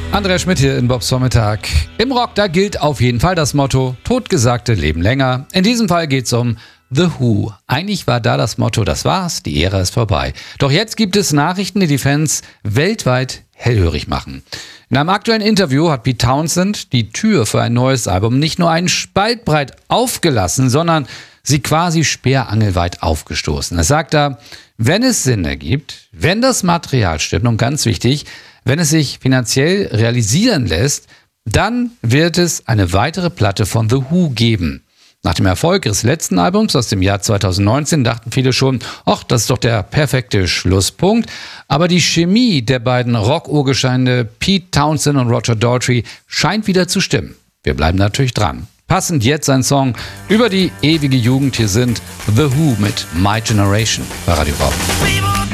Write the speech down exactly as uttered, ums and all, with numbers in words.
Andreas Schmidt hier in Bobs Vormittag. Im Rock, da gilt auf jeden Fall das Motto, Totgesagte leben länger. In diesem Fall geht's um The Who. Eigentlich war da das Motto, das war's, die Ära ist vorbei. Doch jetzt gibt es Nachrichten, die die Fans weltweit hellhörig machen. In einem aktuellen Interview hat Pete Townshend die Tür für ein neues Album nicht nur einen Spalt breit aufgelassen, sondern sie quasi speerangelweit aufgestoßen. Er sagt da, wenn es Sinn ergibt, wenn das Material stimmt und ganz wichtig, wenn es sich finanziell realisieren lässt, dann wird es eine weitere Platte von The Who geben. Nach dem Erfolg ihres letzten Albums aus dem Jahr zweitausendneunzehn dachten viele schon, ach, das ist doch der perfekte Schlusspunkt. Aber die Chemie der beiden Rock-Urgesteine Pete Townshend und Roger Daltrey scheint wieder zu stimmen. Wir bleiben natürlich dran. Passend jetzt ein Song über die ewige Jugend. Hier sind The Who mit My Generation bei Radio Bob.